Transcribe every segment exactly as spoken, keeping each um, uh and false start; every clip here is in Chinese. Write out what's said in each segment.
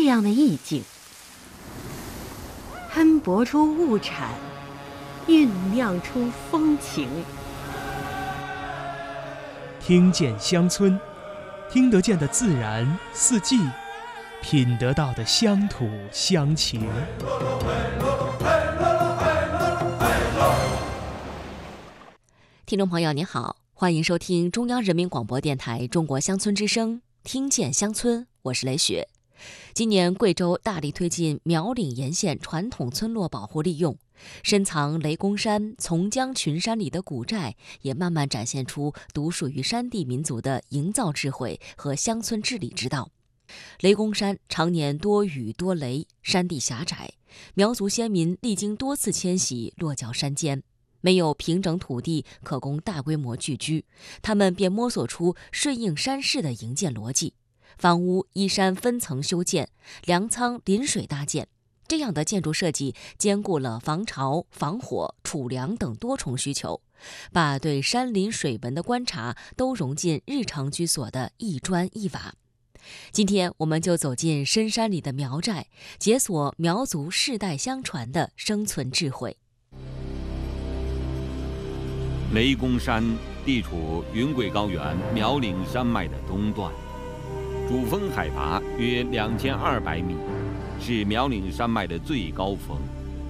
样的意境，喷薄出物产，酝酿出风情。 听见乡村，听得见的自然四季，品得到的乡土乡情。 听众朋友您好，欢迎收听中央人民广播电台中国乡村之声，听见乡村，我是雷雪。今年贵州大力推进苗岭沿线传统村落保护利用，深藏雷公山、从江群山里的古寨也慢慢展现出独属于山地民族的营造智慧和乡村治理之道。雷公山常年多雨多雷，山地狭窄，苗族先民历经多次迁徙落脚山间，没有平整土地可供大规模聚居，他们便摸索出顺应山势的营建逻辑。房屋依山分层修建，粮仓临水搭建，这样的建筑设计兼顾了防潮、防火、储粮等多重需求，把对山林水文的观察都融进日常居所的一砖一瓦。今天我们就走进深山里的苗寨，解锁苗族世代相传的生存智慧。 雷公山地处云贵高原苗岭山脉的东段，主峰海拔约两千二百米，是苗岭山脉的最高峰。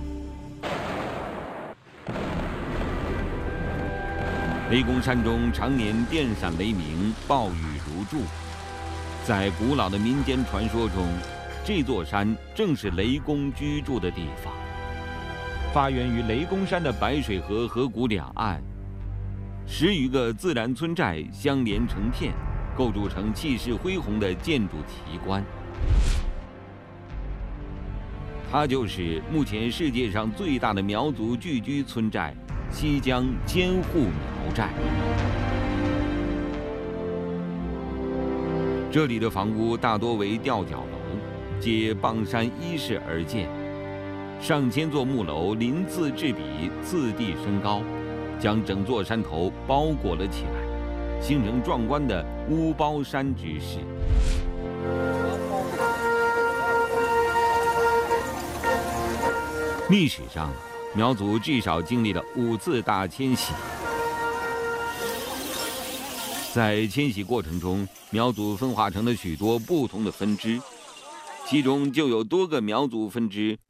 雷公山中常年电闪雷鸣，暴雨如注。在古老的民间传说中，这座山正是雷公居住的地方。发源于雷公山的白水河河谷两岸，十余个自然村寨相连成片，构筑成气势恢宏的建筑奇观。它就是目前世界上最大的苗族聚居村寨——西江千户苗寨。这里的房屋大多为吊脚楼，皆傍山依势而建，上千座木楼鳞次栉比，次第升高，将整座山头包裹了起来，形成壮观的屋包山之势。历史上，苗族至少经历了五次大迁徙。在迁徙过程中，苗族分化成了许多不同的分支，其中就有多个苗族分支